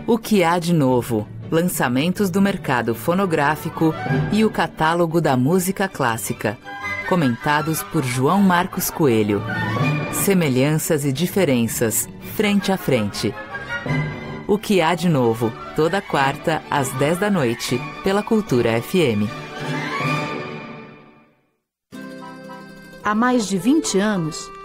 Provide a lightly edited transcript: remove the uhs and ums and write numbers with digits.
O que há de novo? Lançamentos do mercado fonográfico e o catálogo da música clássica. Comentados por João Marcos Coelho. Semelhanças e diferenças, frente a frente. O que há de novo? Toda quarta, às 10 da noite, pela Cultura FM. Há mais de 20 anos,